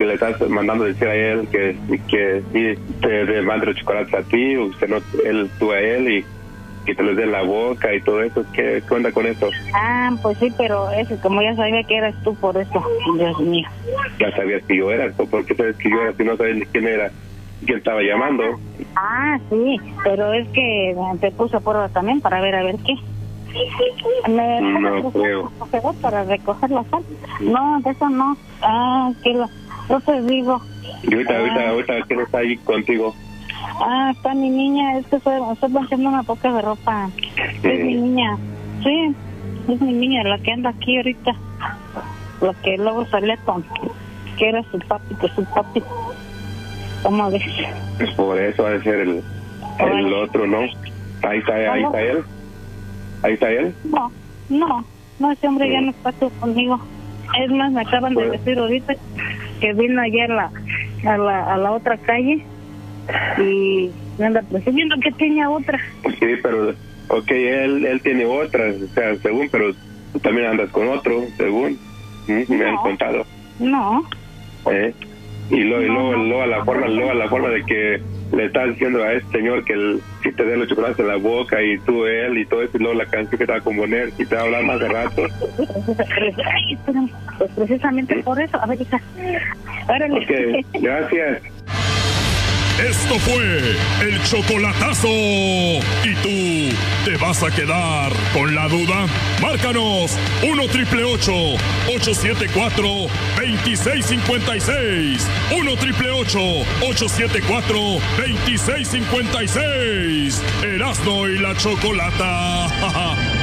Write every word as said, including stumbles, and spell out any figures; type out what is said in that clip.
le estás mandando decir a él que, que sí, te, te mande los chocolates a ti, usted no, él, tú a él, y que te los dé en la boca y todo eso. ¿Qué, qué onda con eso? Ah, pues sí, pero eso, como ya sabía que eras tú, por eso, Dios mío. Ya sabías que yo era, ¿por qué sabes que yo era si no sabes ni quién era, quién estaba llamando? Ah, sí, pero es que te puse a prueba también para ver a ver qué. Me No creo. Para recoger la sal. No, de eso no. Ah, que lo, yo te digo. Y ahorita, ah, ahorita, ahorita, ¿quién está ahí contigo? Ah, está mi niña, es que estoy, estoy planchando una poca de ropa. Sí. Es mi niña, sí, es mi niña, la que anda aquí ahorita. La que luego salía con, que era su papi, que su papi. ¿Cómo ves? Pues por eso ha de ser el, el otro, ¿no? Ahí está, ahí está él. Ahí está él. No, no, no, ese hombre Sí. ya no está tú conmigo. Es más, me acaban de decir ahorita que vino ayer a la, a la, a la otra calle y me anda presumiendo que tenía otra. Sí, pero, ok, él, él tiene otra, o sea, según, pero tú también andas con otro, según, ¿Mm? me No. han contado. No, ¿Eh? Y luego, y No, luego, no. luego a la forma, luego a la forma de que le estás diciendo a este señor que él, si te dé los chocolates en la boca y tú él y todo eso, y luego la canción que te va a componer, si te va a hablar más de rato. ay, espérame, pues precisamente por eso, a ver, hija, órale. Ok, gracias. Esto fue el chocolatazo. ¿Y tú te vas a quedar con la duda? Márcanos uno triple ocho, ocho siete cuatro, dos seis cinco seis. uno triple ocho, ocho siete cuatro, dos seis cinco seis. Erasmo y la Chocolata.